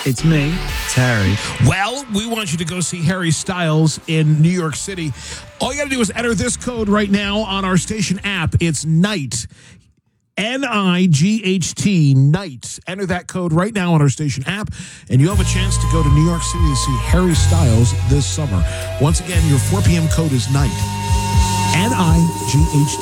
It's me. It's Harry. Well, we want you to go see Harry Styles in New York City. All you got to do is enter this code right now on our station app. It's NIGHT. NIGHT, NIGHT. Enter that code right now on our station app, and you have a chance to go to New York City to see Harry Styles this summer. Once again, your 4 p.m. code is NIGHT. NIGHT.